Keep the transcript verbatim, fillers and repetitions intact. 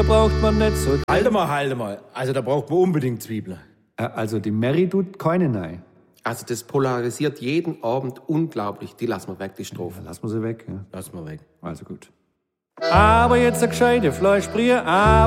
braucht man nicht so. Halt mal, halt mal. Also da braucht man unbedingt Zwiebeln. Äh, Also die Mary tut keine rein. Also das polarisiert jeden Abend unglaublich. Die lassen wir weg, die Strophe. Lass mal sie weg. Ja. Lass mal weg. Also gut. Aber jetzt eine gescheite Fleischbrie.